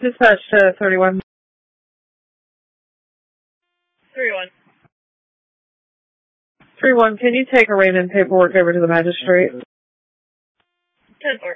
Dispatch to 31. 31. 31, can you take arraignment paperwork over to the magistrate? 10-4.